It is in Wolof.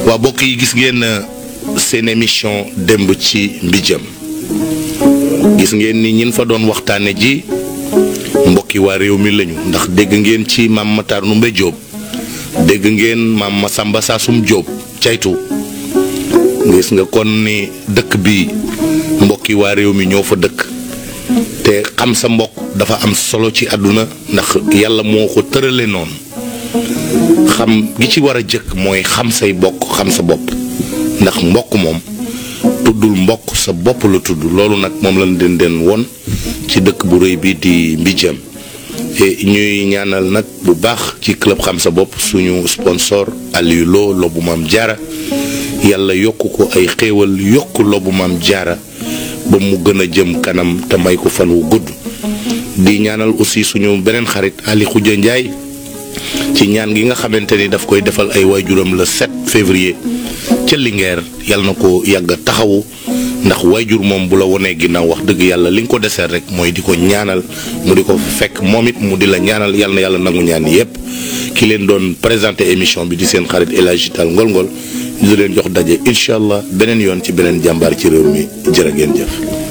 waa bokk yi gis ngeen seen émission démb ci Mbijam gis ngeen ni ñin fa doon waxtaane ji mbokki waa réew mi lañu ndax dégg ngeen ci maam Matar Numbe Jóob dégg ngeen maam Masamba Saasum Jóob caytu gis nga kon ni dëkk bi mbokki waa réew mi ñoo fa dëkk te xam sa mbokk dafa am solo ci àdduna ndax yàlla moo ko tërale noonu xam gi ci war a jëkk mooy xam say bokk xam sa bopp ndax mbokk moom tuddul mbokk sa bopp la tudd loolu nag moom lañ den woon ci dëkk bu rëy bi di Mbijam ñuy ñaanal nag bu baax ci club xam sa bopp suñu sponsor Aliou Lo Lobu Maam Jaara yàlla yokk ko ay xéewal yokk Lobu Maam Jaara ba mu gën a jëm kanam te may ko fan wu gudd di ñaanal aussi suñu beneen xarit Ali Khoudia Ndiaye ci ñaan gi nga xamante ni daf koy defal ay waajuram le 7 février ca Linguère yàlla na ko yàgg a taxawu ndax waajur moom bu la wonee ginnaaw wax dëgg yàlla li nga ko deseel rek mooy di ko ñaanal mu di ko fekk moom it mu di la ñaanal yàlla na yàlla nangu ñaan yépp ki leen doon présenté émission bi di seen xarit El Hadji Tall Ngol Ngol di leen jox daje incha allah beneen yoon ci beneen jàmbaar ci réew mi jërë ngeen jëf.